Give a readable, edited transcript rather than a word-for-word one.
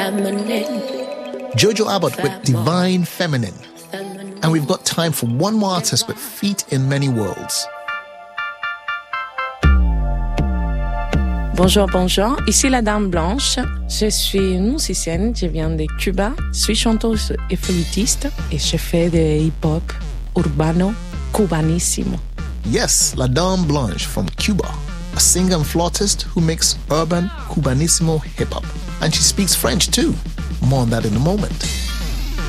Jojo Abbott with Divine Feminine. And we've got time for one more artist with feet in many worlds. Bonjour, bonjour. Ici la Dame Blanche. Je suis une musicienne. Je viens de Cuba. Je suis chanteuse et flûtiste. Et je fais de hip-hop urbano cubanissimo. Yes, La Dame Blanche from Cuba. A singer and flautist who makes urban cubanissimo hip-hop. And she speaks French too. More on that in a moment.